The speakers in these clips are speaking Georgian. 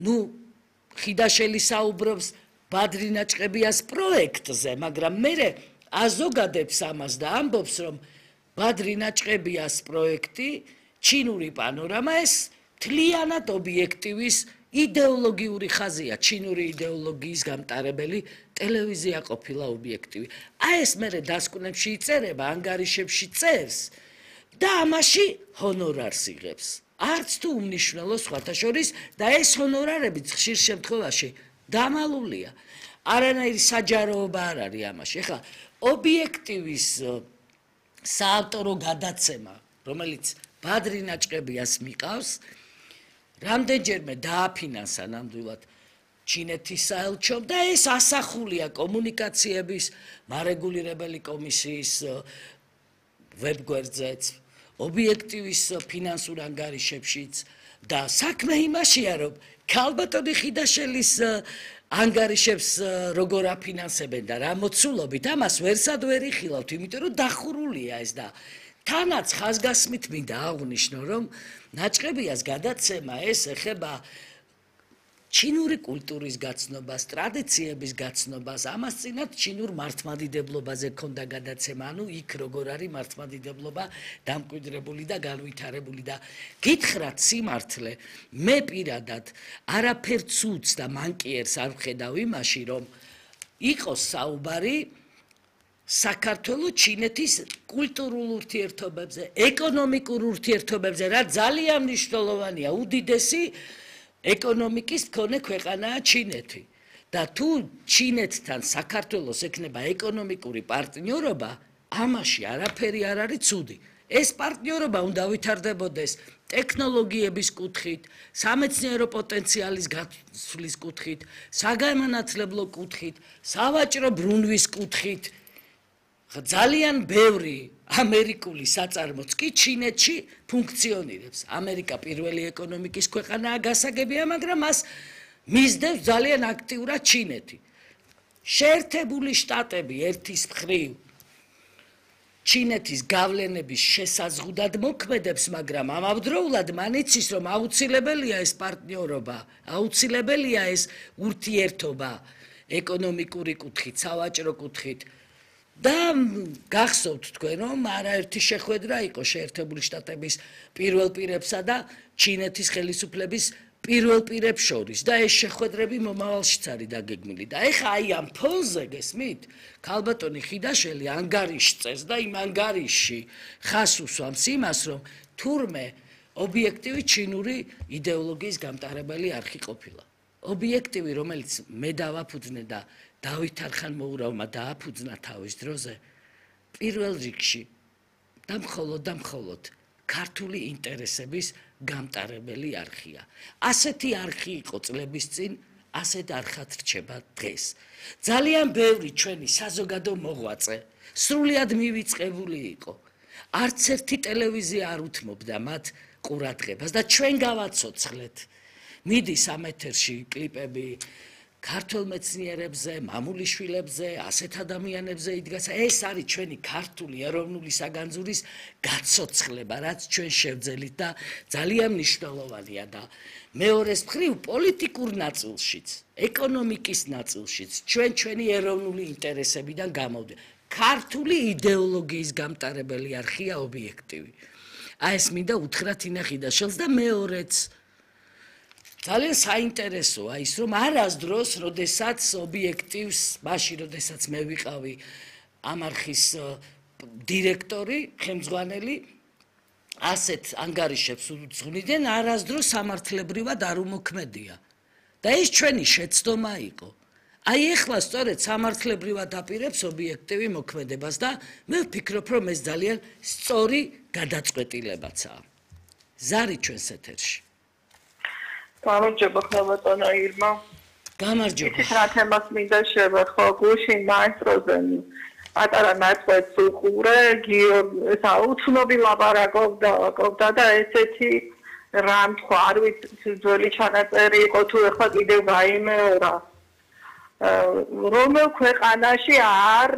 ნუ ხიდაშელი საუბრობს ბადრინაჭყებიას პროექტზე, მაგრამ მე აზოგადებს ამას და ამბობს, რომ ბადრინაჭყებიას პროექტი, ჩინური პანორამა ეს მთლიანად ობიექტივის იდეოლოგიური ხაზია, ჩინური იდეოლოგიის გამტარებელი ტელევიზია ყოფილა ობიექტივი. აი ეს მე დასკვნებში იწერება, ანგარიშებში წერს და ამაში ჰონორარს იღებს. არც თუ უმნიშვნელო სხვათა შორის და ეს ჰონორარები ხშირ შემთხვევაში დამალულია. არანაირი საჯაროობა არ არის ამაში. ეხლა ობიექტივის საავტორო გადაცემა, რომელიც ბადრინაჭყებიას მიყავს, რამდენჯერმე დააფინანსა ნამდვილად ჩინეთის საელჩომ და ეს ასახულია კომუნიკაციების მარეგულირებელი კომისიის ვებგვერდზეც, ობიექტივის ფინანსურ ანგარიშებშიც და საქმე იმაშია, რომ ქალბატონი ხიდაშელის ანგარიშებს როგორ აფინანსებენ და რა მოცულობით, ამას ვერსად ვერ იხილავთ, იმიტომ რომ დახურულია ეს და თანაც ხაზგასმით მინდა აღვნიშნო, რომ ნაჭყებიას გადაცემა ეს ეხება ჩინური კულტურის გაცნობას, ტრადიციების გაცნობას, ამას წინათ ჩინურ მართლმადიდებლობაზე ქონდა გადაცემა, ანუ იქ როგორ არის მართლმადიდებლობა დამკვიდრებული და განვითარებული და გითხრათ სიმართლე, მე პირადად არაფერ ცუდს და მანკიერს არ ვხედავ იმაში, რომ იყოს საუბარი საქართველოს ჩინეთის კულტურულ ურთიერთობებზე, ეკონომიკურ ურთიერთობებზე, რა ძალიან მნიშვნელოვანია, უდიდესი ეკონომიკის მქონე ქვეყანაა ჩინეთი. და თუ ჩინეთთან საქართველოს ექნება ეკონომიკური პარტნიორობა, ამაში არაფერი არ არის ცუდი. ეს პარტნიორობა უნდა ვითარდებოდეს ტექნოლოგიების კუთხით, სამეცნიერო პოტენციალის გაცვლის კუთხით, საგანმანათლებლო კუთხით, სავაჭრო ბრუნვის კუთხით. ძალიან ბევრი ამერიკული საწარმოც კი ჩინეთში ფუნქციონირებს. ამერიკა პირველი ეკონომიკის ქვეყანაა გასაგებია, მაგრამ მას მისდევს ძალიან აქტიურად ჩინეთი. შეერთებული შტატები ერთის მხრივ ჩინეთის გავლენების შესაზღუდად მოქმედებს, მაგრამ ამავდროულად მან იცის, რომ აუცილებელია ეს პარტნიორობა, აუცილებელია ეს ურთიერთობა ეკონომიკური კუთხით, სავაჭრო კუთხით. და გახსოვთ თქვენ, რომ არაერთი შეხვედრა იყო შეერთებული შტატების პირველ პირებსა და ჩინეთის ხელისუფლების პირველ პირებს შორის და ეს შეხვედრები მომავალშიც არის დაგეგმილი. და ეხლა აი ამ ფონზე გესმით, ქალბატონი ხიდაშელი ანგარიშს წერს და იმ ანგარიშში ხას უსვამს იმას, რომ თურმე ობიექტივი ჩინური იდეოლოგიის გამტარებელი არხი ყოფილა. ობიექტივი, რომელიც მე დავაფუძნე და დავით არხანმოურავმა დააფუძნა თავის დროზე, პირველ რიგში და მხოლოდ ქართული ინტერესების გამტარებელი არხია. ასეთი არხი იყო წლების წინ, ასეთ არხად რჩება დღეს. ძალიან ბევრი ჩვენი საზოგადო მოღვაწე სრულიად მივიწყებული იყო. არც ერთი ტელევიზია არ უთმობდა მათ ყურადღებას და ჩვენ გავაცოცხლეთ. მიდის ამ ეთერში კლიპები ქართულ მეცნიერებზე, მამულიშვილებზე, ასეთ ადამიანებზე იდგას. ეს არის ჩვენი ქართული ეროვნული საგანძურის გაცოცხლება, რაც ჩვენ შევძელით და ძალიან მნიშვნელოვანია და მეორეს მხრივ პოლიტიკურ ნაწილშიც, ეკონომიკის ნაწილშიც ჩვენი ეროვნული ინტერესებიდან გამოვიდა. ქართული იდეოლოგიის გამტარებელი არხია ობიექტივი. აი ეს მინდა უთხრათ ინა ხიდაშელს და მეორეც ძალიან საინტერესოა ის, რომ არასდროს, როდესაც ობიექტივს, მაშინ როდესაც მე ვიყავი ამ არხის დირექტორი, ხელმძღვანელი, ასეთ ანგარიშებს უძღვნიდნენ, არასდროს სამართლებრივად არ უმოქმედია. და ეს ჩვენი შეცდომა იყო. აი ეხლა სწორედ სამართლებრივად აპირებს ობიექტივი მოქმედებას და მე ვფიქრობ, რომ ეს ძალიან სწორი გადაწყვეტილებაცაა. ზარი ჩვენს ეთერში. გამარჯობა ხალბატონო ირმა. გამარჯობა. ის რა თემას მინდა შევეხო, გუშინ მაესტროზე პატარა ნაწყვეტს უყურე, ეს უცნობი ლაპარაკობდა და ესეთი რამ თქვა, არ ვიცი ძველი ჩანაწერი იყო თუ ეხლა კიდევ გაიმეორა. რომელ ქვეყანაში არ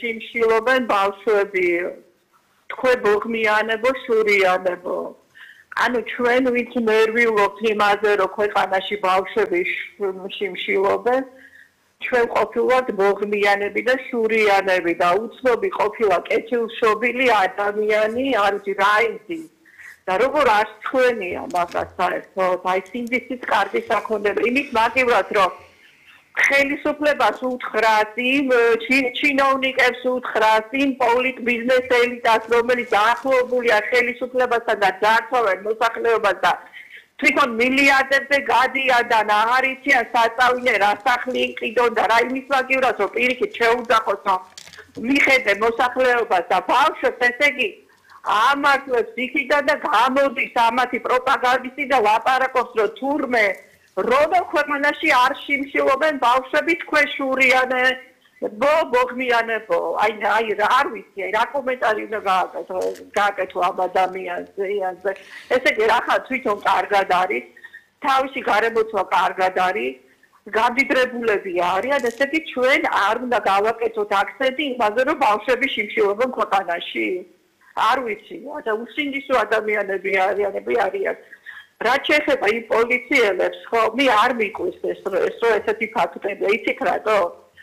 შიმშილობენ ბავშვები, თქვენ ბოღმიანებო, შურიანებო. ანუ ჩვენ ვინც ნერვიულობთ იმაზე, რომ ქვეყანაში ბავშვები შიმშილობენ, ჩვენ ყოფილვართ მოღმიანები და შურიანები და უცნობი ყოფილა კეთილშობილი ადამიანი, არ ვიცი რა იცი. და როგორ არ თქვენია მაგას საერთოდ, აი სინდისის კარგი საქონლება, იმის მაგივრად, რომ ხელისუფლებას უთხრას, იმ ჩინოვნიკებს უთხრას, იმ პოლიტ ბიზნეს ელიტას, რომელიც ახლობლია ხელისუფლებასთან და ძარცვავენ მოსახლეობას და თვითონ მილიარდებზე გადიადან, აღარ იციან საწავინე რა სახლი იყიდონ და რა იმის მაგივრად, რომ პირიქით შეუძახოს, რომ მიხედე მოსახლეობას და ბავშვებს, ესე იგი ამართლებს იქიდან და გამოდის ამათი პროპაგანდისტი და ლაპარაკობს, რომ თურმე რომელ ქვეყანაში არ შიმშილობენ ბავშვები თქვენ შურიანე მოღმიანებო აი რა არ ვიცი აი რა კომენტარი უნდა გააკეთო ამ ადამიანზე ესე იგი რა ხარ თვითონ კარგად არის თავისი გარემოცვა კარგად არის გამდიდრებულები არიან ესე იგი ჩვენ არ უნდა გავაკეთოთ აქცენტი იმაზე რომ ბავშვები შიმშილობენ ქვეყანაში არ ვიცი და უსინდისო ადამიანები არიან რაც შეეხება იმ პოლიციელებს, ხო, მე არ მიყვის ეს ესეთი ფაქტები, იცით რატო?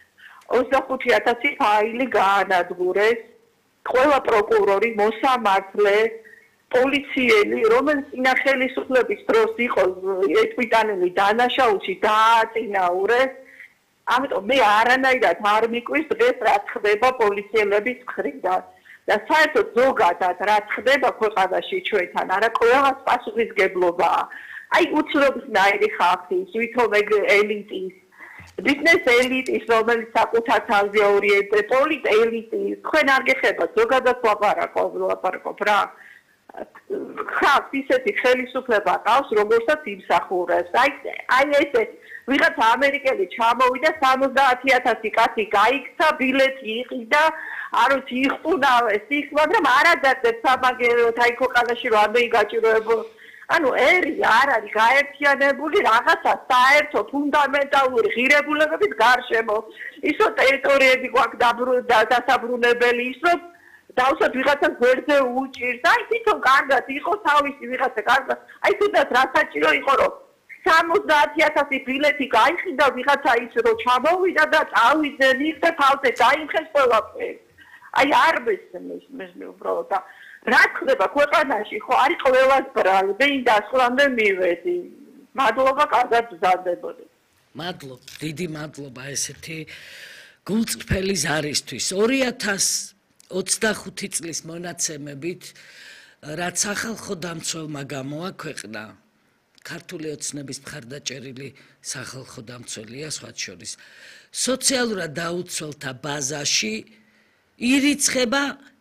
25,000 ფაილი გაანადგურეს, ყველა პროკურორი, მოსამართლე, პოლიციელი, რომელიც წინა ხელისუფლების დროს იყო ეტყვიტანილი დანაშაულში დააწინაურეს, ამიტომ მე არანაირად არ მიყვის დღეს რაც ხდება პოლიციელების მხრიდან. და საერთოდ ზოგადად რაც ხდება ქვეყანაში ჩვენთან, არა ყველას პასუხისგებლობაა. აი უცნობნაირი ხალხის, ვითომ ელიტის, ბიზნეს ელიტის, რომელიც საკუთარ თავზე ორიენტირებული, პოლიტ ელიტის, თქვენ არ გეხებათ ზოგადად ლაპარაკობ რა. ხალხს ისეთი ხელისუფლება ყავს, როგორცაც იმსახურებს. აი ესე ვიღაცა ამერიკელი ჩამოვიდა 70,000 კაცი გაიქცა, ბილეთი იყიდა არ ვიცი იხტუნავეს იქ, მაგრამ არ აძარდებს სამაგეროთ აი ქვეყანაში რომ ამეი გაჭიროებო. ანუ ერი არ არის გაერთიანებული რაღაცა საერთო ფუნდამენტალური ღირებულებების გარშემო. ისო ტერიტორიები გვაქვს დასაბრუნებელი, ისო დავსვათ ვიღაცა გვერდზე უჭირს. აი თვითონ კარგად იყო თავისი ვიღაცა კარგად. აი თუნდაც რა საჭირო იყო რომ 70,000 ბილეთი გაიხიდა ვიღაცა ის რომ ჩამოვიდა და წავიდნენ იქ და თავზე დაიმხეს ყველაფერი. აი არ მესმის უბრალოდ და რა ხდება ქვეყანაში ხო არის ყველას ბრალი და იმ დასკვნამდე მივედი მადლობა კარგად გზადდებოდი მადლობ დიდი მადლობა ესეთი გულწრფელი ზარისთვის 2025 წლის მონაცემებით რაც სახალხო დამცველმა გამოაქვეყნა ქართული ოცნების მხარდაჭერილი სახალხო დამცველია სხვა შორის სოციალურად დაუცველთა ბაზაში ირიცხება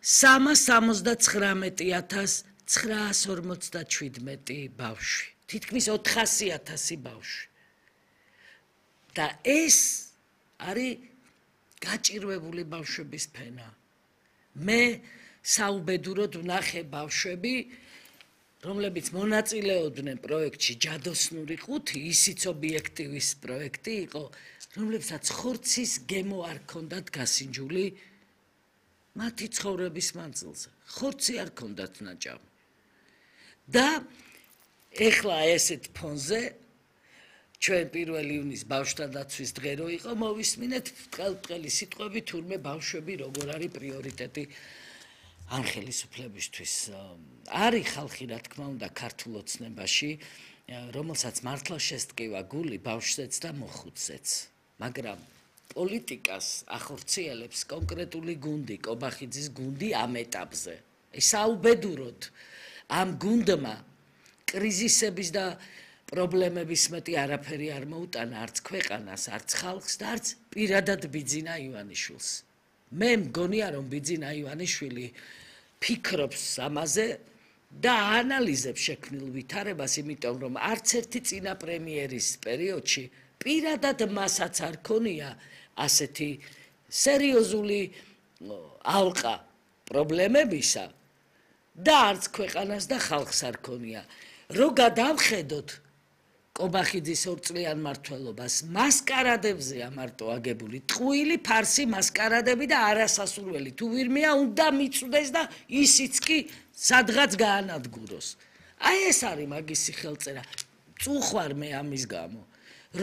379,957 ბავშვი. თითქმის 400,000 ბავშვი. და ეს არის გაჭირვებული ბავშვების ფენა. მე საუბედუროდ ვნახე ბავშვები, რომლებიც მონაწილეობდნენ პროექტში ჯადოსნური ყუთი, ისიც ობიექტივის პროექტი იყო, რომლებსაც ხორცის გემო არ ჰქონდათ გასინჯული მათი ცხოვრების მანძილზე. ხორცი არ ჰქონდათ ნაჭამი. და ეხლა ესეთ ფონზე ჩვენ 1 ივნისს ბავშვთა დაცვის დღე რო იყო, მოვისმინეთ ბრტყელი სიტყვები თურმე ბავშვები როგორ არის პრიორიტეტი ამ ხელისუფლებისთვის. არის ხალხი რა თქმა უნდა ქართულ ოცნებაში, რომელსაც მართლა შესტკივა გული ბავშვზეც და მოხუცზეც. მაგრამ პოლიტიკას ახორციელებს კონკრეტული გუნდი, კობახიძის გუნდი ამ ეტაპზე. საუბედუროდ ამ გუნდმა კრიზისების და პრობლემების მეტი არაფერი არ მოუტანა არც ქვეყანას, არც ხალხს და არც პირადად ბიძინა ივანიშვილს. მე მგონია რომ ბიძინა ივანიშვილი ფიქრობს ამაზე და ანალიზებს შექმნილ ვითარებას, იმიტომ რომ არც ერთი წინა პრემიერის პერიოდში პირადად მასაც არ ქონია ასეთი სერიოზული ალყა პრობლემებისა და არც ქვეყანას და ხალხს არ ქონია. რო გადავხედოთ კობახიძის 2 წლიან მმართველობას, მასკარადებზეა მარტო აგებული, ტყუილი ფარსი მასკარადები და არასასურველი. თუ ვირმეა უნდა მიწვდეს და ისიც კი სადღაც გაანადგუროს. აი ეს არის მაგის სახელწერა. წუხვარ მე ამის გამო.